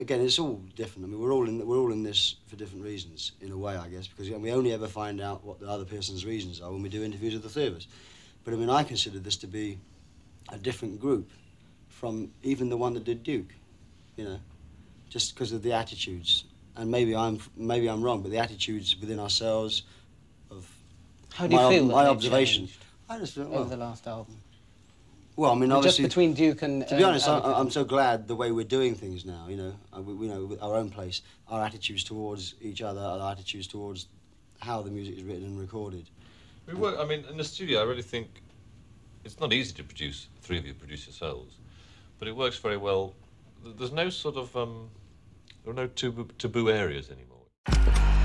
again, it's all different. I mean, we're all in this for different reasons, in a way, I guess, because we only ever find out what the other person's reasons are when we do interviews with the three of us. But I mean, I consider this to be a different group from even the one that did Duke, you know, just because of the attitudes. And maybe I'm wrong, but the attitudes within ourselves of how do you feel my that observation. changed I just feel, over the last album? Well, I mean, obviously, just between Duke and to be honest, Abbey I'm so glad the way we're doing things now. You know, with our own place, our attitudes towards each other, our attitudes towards how the music is written and recorded. We work. I mean, in the studio, I really think it's not easy to produce. Three of you produce yourselves, but it works very well. There's no sort of there are no taboo areas anymore.